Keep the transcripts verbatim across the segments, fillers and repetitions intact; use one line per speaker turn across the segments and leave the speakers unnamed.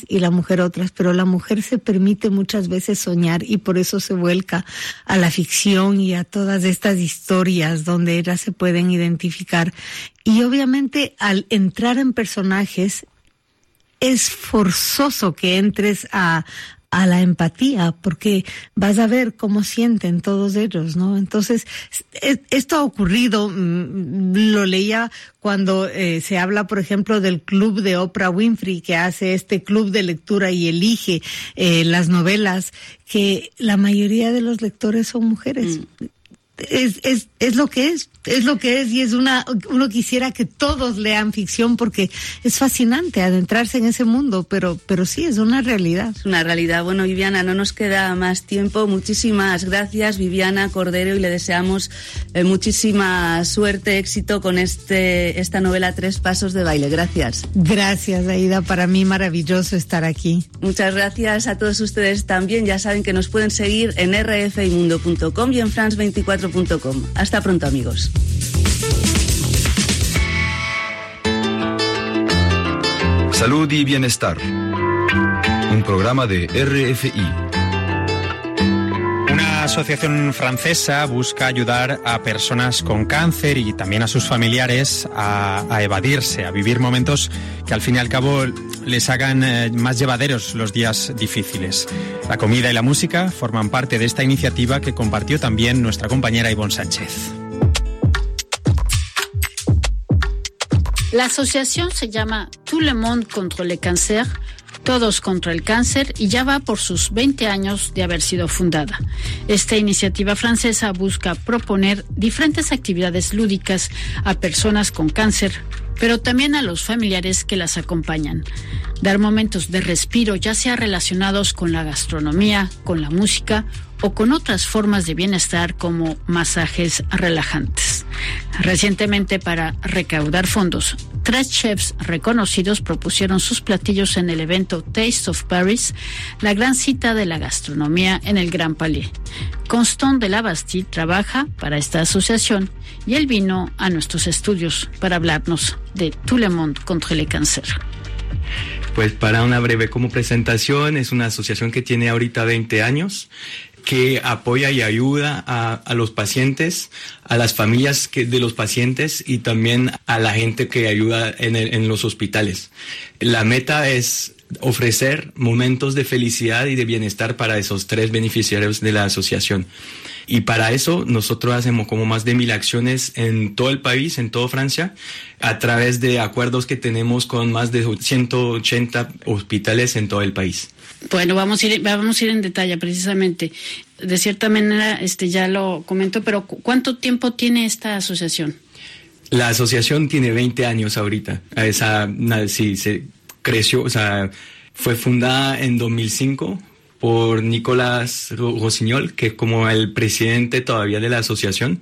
y la mujer otras, pero la mujer se permite muchas veces soñar y por eso se vuelca a la ficción y a todas estas historias donde ellas se pueden identificar. Y obviamente al entrar en personajes es forzoso que entres a a la empatía, porque vas a ver cómo sienten todos ellos, ¿no? Entonces, esto ha ocurrido, lo leía cuando eh, se habla, por ejemplo, del club de Oprah Winfrey, que hace este club de lectura y elige eh, las novelas, que la mayoría de los lectores son mujeres. Mm. Es, es, es lo que es, es lo que es y es una, uno quisiera que todos lean ficción porque es fascinante adentrarse en ese mundo, pero, pero sí, es una realidad.
Es una realidad. Bueno, Viviana, no nos queda más tiempo. Muchísimas gracias, Viviana Cordero, y le deseamos eh, muchísima suerte, éxito con este, esta novela Tres Pasos de Baile. Gracias.
Gracias, Aida, para mí maravilloso estar aquí.
Muchas gracias a todos ustedes también. Ya saben que nos pueden seguir en erre efe i mundo punto com y en france veinticuatro punto com. Hasta pronto, amigos.
Salud y bienestar. Un programa de erre efe i.
Una asociación francesa busca ayudar a personas con cáncer y también a sus familiares a, a evadirse, a vivir momentos que al fin y al cabo les hagan eh, más llevaderos los días difíciles. La comida y la música forman parte de esta iniciativa que compartió también nuestra compañera Ivonne Sánchez.
La asociación se llama Tout le monde contre le cancer, Todos contra el cáncer, y ya va por sus veinte años de haber sido fundada. Esta iniciativa francesa busca proponer diferentes actividades lúdicas a personas con cáncer, pero también a los familiares que las acompañan. Dar momentos de respiro, ya sea relacionados con la gastronomía, con la música o con otras formas de bienestar como masajes relajantes. Recientemente, para recaudar fondos, tres chefs reconocidos propusieron sus platillos en el evento Taste of Paris, la gran cita de la gastronomía en el Grand Palais. Constant de la Bastille trabaja para esta asociación y él vino a nuestros estudios para hablarnos de Tout le monde contre le cancer.
Pues para una breve como presentación, es una asociación que tiene ahorita veinte años, que apoya y ayuda a, a los pacientes, a las familias que, de los pacientes y también a la gente que ayuda en, el, en los hospitales. La meta es ofrecer momentos de felicidad y de bienestar para esos tres beneficiarios de la asociación. Y para eso nosotros hacemos como más de mil acciones en todo el país, en toda Francia, a través de acuerdos que tenemos con más de ciento ochenta hospitales en todo el país.
Bueno, vamos a ir, vamos a ir en detalle precisamente. De cierta manera, este ya lo comento, pero ¿cuánto tiempo tiene esta asociación?
La asociación tiene veinte años ahorita. Esa, sí, se creció, o sea, fue fundada en dos mil cinco por Nicolas Rossignol, que es como el presidente todavía de la asociación,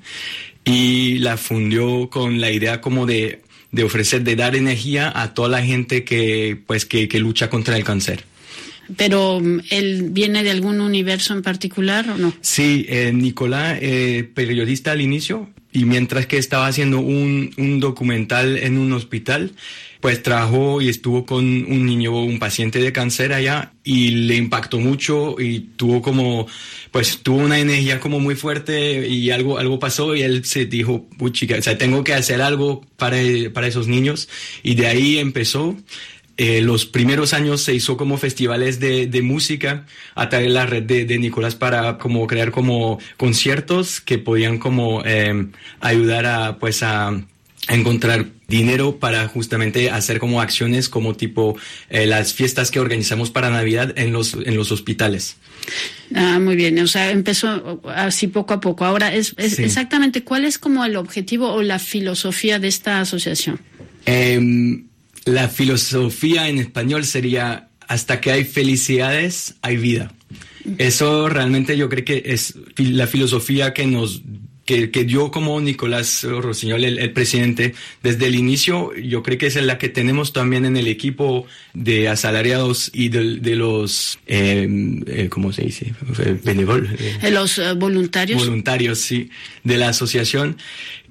y la fundió con la idea como de, de ofrecer, de dar energía a toda la gente que, pues, que, que lucha contra el cáncer.
¿Pero él viene de algún universo en particular o no?
Sí, eh, Nicolás, eh, periodista al inicio, y mientras que estaba haciendo un, un documental en un hospital, pues trabajó y estuvo con un niño, un paciente de cáncer allá, y le impactó mucho y tuvo como, pues tuvo una energía como muy fuerte y algo, algo pasó y él se dijo, uy chica, o sea, tengo que hacer algo para, para esos niños, y de ahí empezó. Eh, los primeros años se hizo como festivales de, de música a través de la red de, de Nicolás para como crear como conciertos que podían como eh, ayudar a pues a, a encontrar dinero para justamente hacer como acciones como tipo eh, las fiestas que organizamos para Navidad en los en los hospitales.
Ah, muy bien, o sea, empezó así poco a poco. Ahora, es, es sí. exactamente, ¿cuál es como el objetivo o la filosofía de esta asociación?
Eh, La filosofía en español sería: hasta que hay felicidades, hay vida. Eso realmente yo creo que es la filosofía que nos que, que dio como Nicolás Rossignol, el, el presidente, desde el inicio. Yo creo que es la que tenemos también en el equipo de asalariados y de, de los, eh, eh, ¿cómo se dice? Benévolos.
Eh, los uh, voluntarios.
Voluntarios, sí, de la asociación.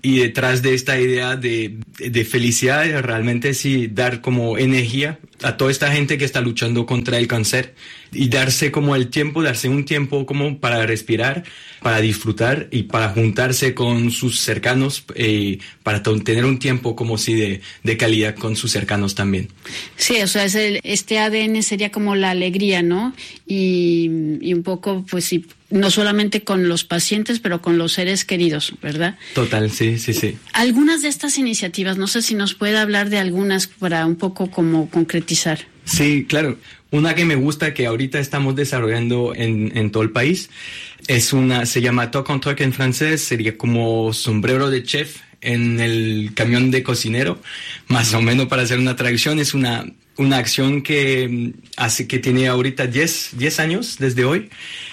Y detrás de esta idea de, de felicidad, realmente sí, dar como energía a toda esta gente que está luchando contra el cáncer y darse como el tiempo, darse un tiempo como para respirar, para disfrutar y para juntarse con sus cercanos, eh, para tener un tiempo como si de, de calidad con sus cercanos también.
Sí, o sea, es el, este A D N sería como la alegría, ¿no? Y, y un poco, pues sí, no solamente con los pacientes, pero con los seres queridos, ¿verdad?
Total, sí, sí, sí.
Algunas de estas iniciativas, no sé si nos puede hablar de algunas para un poco como concretizar.
Sí, claro. Una que me gusta que ahorita estamos desarrollando en, en todo el país es una, se llama Toc en Toc en francés, sería como sombrero de chef en el camión de cocinero, más o menos para hacer una traducción. Es una, una acción que hace, que tiene ahorita diez años desde hoy.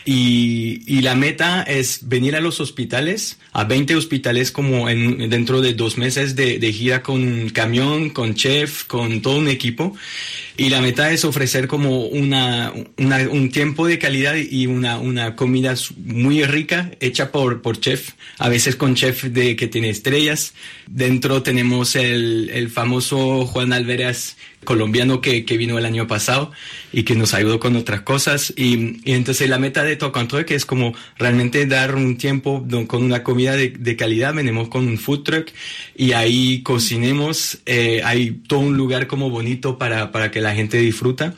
Y, y la meta es venir a los hospitales, a veinte hospitales como en, dentro de dos meses de, de gira con un camión, con chef, con todo un equipo. Y la meta es ofrecer como una, una, un tiempo de calidad y una, una comida muy rica hecha por, por chef, a veces con chef de, que tiene estrellas. Dentro tenemos el, el famoso Juan Alveras colombiano que, que vino el año pasado y que nos ayudó con otras cosas. Y, y entonces la meta de Toc en Toc es como realmente dar un tiempo con una comida de, de calidad. Venimos con un food truck y ahí cocinemos. Eh, hay todo un lugar como bonito para, para que la gente disfruta.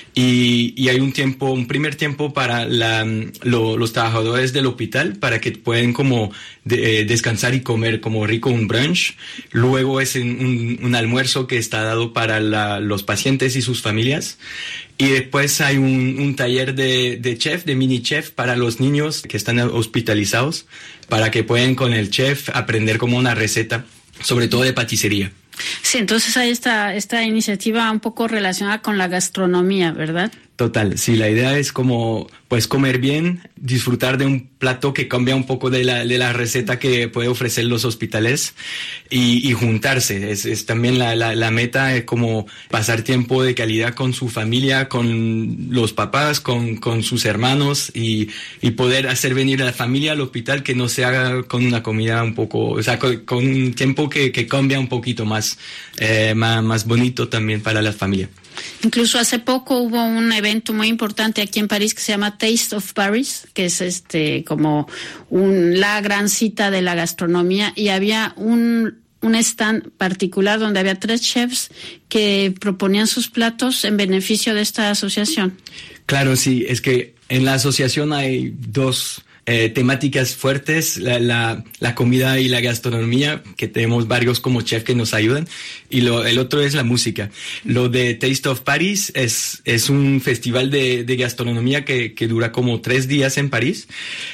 Y, y hay un tiempo, un primer tiempo para la, lo, los trabajadores del hospital para que puedan como de, eh, descansar y comer como rico un brunch. Luego es un, un almuerzo que está dado para la, los pacientes y sus familias. Y después hay un, un taller de, de chef, de mini chef para los niños que están hospitalizados, para que puedan con el chef aprender como una receta, sobre todo de paticería.
Sí, entonces hay esta, esta iniciativa un poco relacionada con la gastronomía, ¿verdad?
Total, sí, la idea es como pues comer bien, disfrutar de un plato que cambia un poco de la, de la receta que puede ofrecer los hospitales y, y juntarse. Es, es también la, la, la meta es como pasar tiempo de calidad con su familia, con los papás, con, con sus hermanos y, y poder hacer venir a la familia al hospital que no se haga con una comida un poco, o sea, con, con un tiempo que, que cambia un poquito más, eh, más, más bonito también para la familia.
Incluso hace poco hubo un evento muy importante aquí en París que se llama Taste of Paris, que es este como un, la gran cita de la gastronomía, y había un, un stand particular donde había tres chefs que proponían sus platos en beneficio de esta asociación.
Claro, sí, es que en la asociación hay dos Eh, temáticas fuertes, la, la, la comida y la gastronomía, que tenemos varios como chef que nos ayudan, y lo, el otro es la música. Lo de Taste of Paris es, es un festival de, de gastronomía que, que dura como tres días en París,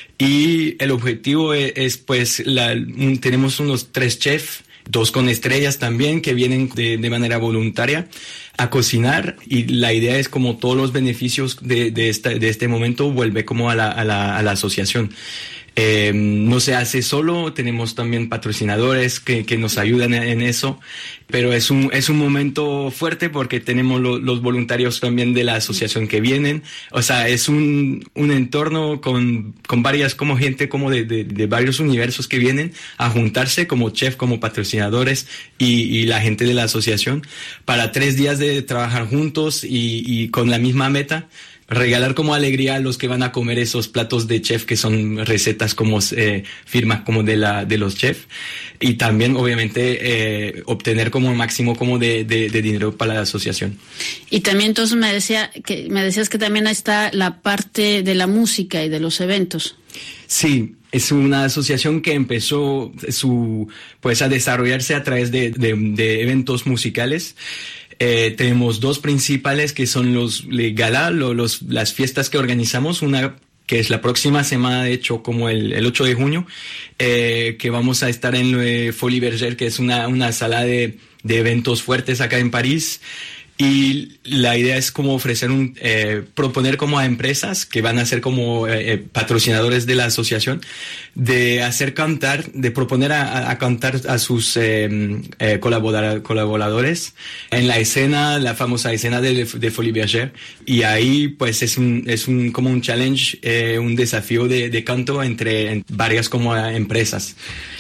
y el objetivo es, es pues, la, un, tenemos unos tres chefs, dos con estrellas también, que vienen de, de manera voluntaria a cocinar, y la idea es como todos los beneficios de, de, esta, de este momento vuelve como a la, a la, a la asociación. Eh, no se hace solo, tenemos también patrocinadores que, que nos ayudan en eso, pero es un, es un momento fuerte porque tenemos lo, los voluntarios también de la asociación que vienen. O sea, es un, un entorno con, con varias, como gente como de, de, de varios universos que vienen a juntarse como chef, como patrocinadores y, y la gente de la asociación para tres días de trabajar juntos y, y con la misma meta. Regalar como alegría a los que van a comer esos platos de chef que son recetas como eh, firmas como de la de los chefs, y también obviamente eh, obtener como máximo como de, de, de dinero para la asociación.
Y también entonces me decía que me decías que también está la parte de la música y de los eventos.
Sí, es una asociación que empezó su pues a desarrollarse a través de, de, de eventos musicales. Eh, tenemos dos principales que son los le gala, lo, los, las fiestas que organizamos, una que es la próxima semana, de hecho, como el, el ocho de junio, eh, que vamos a estar en eh, Folie Bergère, que es una, una sala de, de eventos fuertes acá en París. Y la idea es como ofrecer un, eh, proponer como a empresas que van a ser como eh, patrocinadores de la asociación, de hacer cantar, de proponer a, a cantar a sus eh, eh, colaborador, colaboradores en la escena, la famosa escena de, de Folies Bergère. Y ahí pues es un, es un, como un challenge, eh, un desafío de, de canto entre en varias como empresas.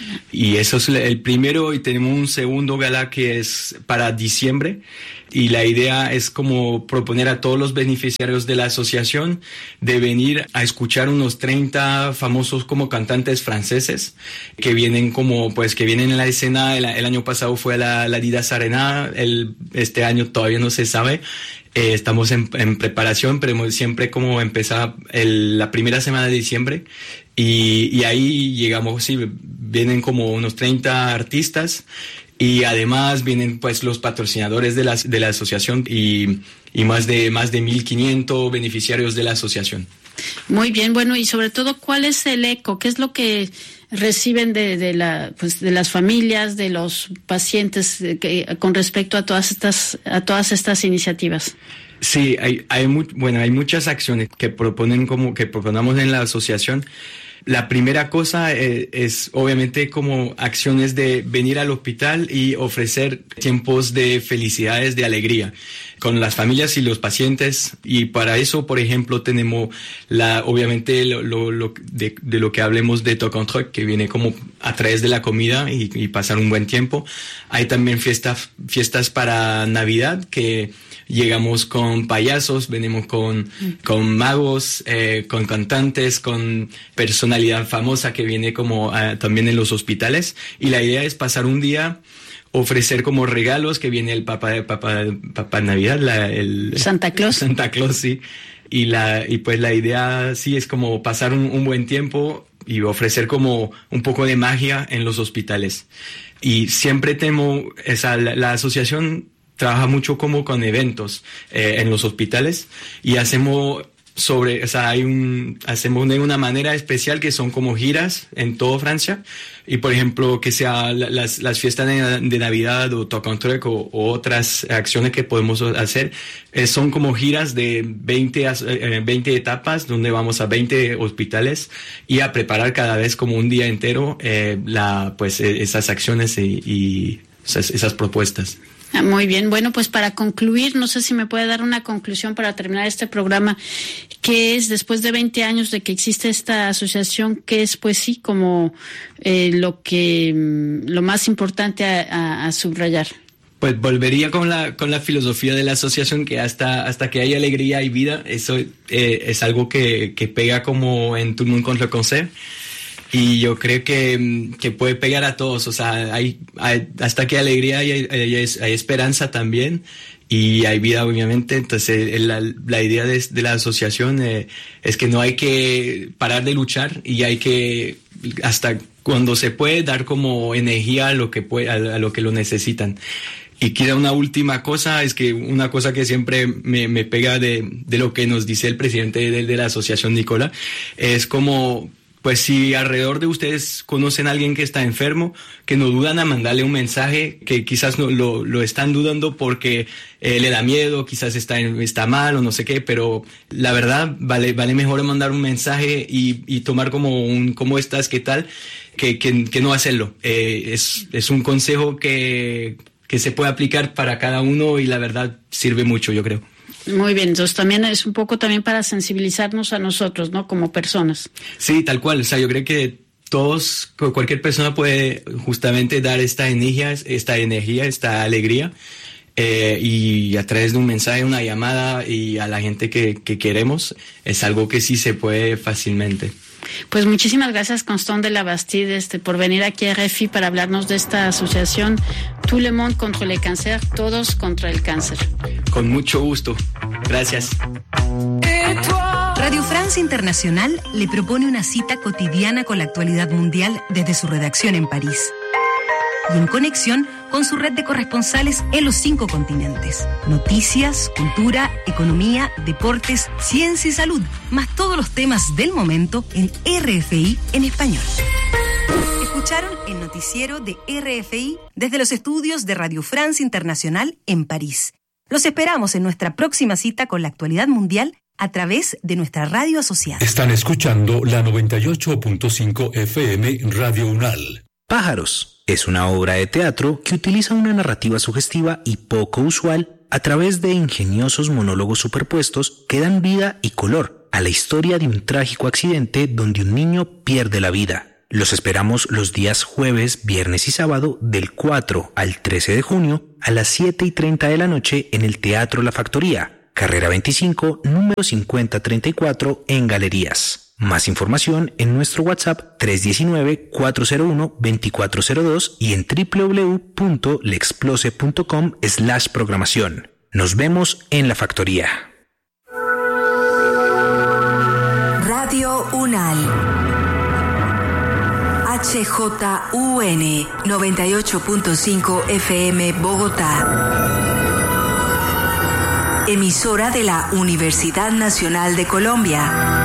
Y eso es el primero, y tenemos un segundo gala que es para diciembre. Y la idea es como proponer a todos los beneficiarios de la asociación de venir a escuchar unos treinta famosos como cantantes franceses que vienen como, pues, que vienen en la escena. El, el año pasado fue la, la Didas Arena, el, este año todavía no se sabe. Eh, estamos en, en preparación, pero siempre como empezar el, la primera semana de diciembre. Y, y ahí llegamos, sí, vienen como unos treinta artistas. Y además vienen pues los patrocinadores de la, de la asociación y, y más de más de mil quinientos beneficiarios de la asociación.
Muy bien, bueno, y sobre todo, ¿cuál es el eco? ¿Qué es lo que reciben de, de la pues de las familias, de los pacientes que, con respecto a todas estas a todas estas iniciativas?
Sí, hay hay mu- bueno, hay muchas acciones que proponen como que proponemos en la asociación. La primera cosa es, es obviamente como acciones de venir al hospital y ofrecer tiempos de felicidades, de alegría con las familias y los pacientes. Y para eso, por ejemplo, tenemos la, obviamente lo, lo, lo de, de lo que hablemos de Talk on Track, que viene como a través de la comida y, y pasar un buen tiempo. Hay también fiestas, fiestas para Navidad, que llegamos con payasos, venimos con, con magos, eh, con cantantes, con personalidad famosa que viene como uh, también en los hospitales. Y la idea es pasar un día, ofrecer como regalos, que viene el papá, papá, papá Navidad, la, el
Santa Claus.
Santa Claus, sí. Y la, y pues la idea sí es como pasar un, un buen tiempo y ofrecer como un poco de magia en los hospitales. Y siempre temo, esa, la, la asociación trabaja mucho como con eventos eh, en los hospitales, y hacemos sobre, o sea, hay un, hacemos de una manera especial que son como giras en toda Francia, y por ejemplo que sea la, las, las fiestas de, de Navidad o Talk on Track o, o otras acciones que podemos hacer, eh, son como giras de veinte, eh, veinte etapas donde vamos a veinte hospitales y a preparar cada vez como un día entero eh, la, pues, eh, esas acciones y, y esas, esas propuestas.
Ah, muy bien, bueno, pues para concluir, no sé si me puede dar una conclusión para terminar este programa, que es, después de veinte años de que existe esta asociación, que es pues sí como eh, lo que lo más importante a, a, a subrayar.
Pues volvería con la con la filosofía de la asociación, que hasta hasta que hay alegría y vida, eso eh, es algo que, que pega como en Tout le monde contre le cancer. Y yo creo que, que puede pegar a todos, o sea, hay, hay hasta que hay alegría y hay, hay, hay esperanza también, y hay vida obviamente. Entonces la, la idea de, de la asociación eh, es que no hay que parar de luchar, y hay que, hasta cuando se puede, dar como energía a lo que puede, a, a lo que lo necesitan. Y queda una última cosa, es que una cosa que siempre me, me pega de, de lo que nos dice el presidente de, de la asociación, Nicola, es como, pues si alrededor de ustedes conocen a alguien que está enfermo, que no dudan a mandarle un mensaje, que quizás no, lo, lo están dudando porque eh, le da miedo, quizás está, está mal o no sé qué, pero la verdad vale, vale mejor mandar un mensaje y, y tomar como un ¿cómo estás? ¿Qué tal? Que, que, que no hacerlo. Eh, es, es un consejo que, que se puede aplicar para cada uno, y la verdad sirve mucho, yo creo.
Muy bien, entonces también es un poco también para sensibilizarnos a nosotros, ¿no? Como personas.
Sí, tal cual. O sea, yo creo que todos, cualquier persona puede justamente dar esta energía, esta energía, esta alegría, eh, y a través de un mensaje, una llamada, y a la gente que, que queremos, es algo que sí se puede fácilmente.
Pues muchísimas gracias, Constant de la Bastide, este, por venir aquí a R F I para hablarnos de esta asociación Tout le monde contre le cancer, todos contra el cáncer.
Con mucho gusto. Gracias.
Radio France Internacional le propone una cita cotidiana con la actualidad mundial desde su redacción en París, y en conexión con su red de corresponsales en los cinco continentes. Noticias, cultura, economía, deportes, ciencia y salud, más todos los temas del momento en R F I en español. Escucharon el noticiero de R F I desde los estudios de Radio France Internacional en París. Los esperamos en nuestra próxima cita con la actualidad mundial a través de nuestra radio asociada.
Están escuchando la noventa y ocho punto cinco F M Radio UNAL.
Pájaros es una obra de teatro que utiliza una narrativa sugestiva y poco usual a través de ingeniosos monólogos superpuestos que dan vida y color a la historia de un trágico accidente donde un niño pierde la vida. Los esperamos los días jueves, viernes y sábado del cuatro al trece de junio a las siete y treinta de la noche en el Teatro La Factoría, carrera veinticinco, número cincuenta treinta y cuatro en Galerías. Más información en nuestro WhatsApp tres uno nueve, cuatro cero uno, dos cuatro cero dos y en doble u doble u doble u punto lexplose punto com slash programación. Nos vemos en La Factoría.
Radio UNAL H J U N noventa y ocho punto cinco F M Bogotá. Emisora de la Universidad Nacional de Colombia.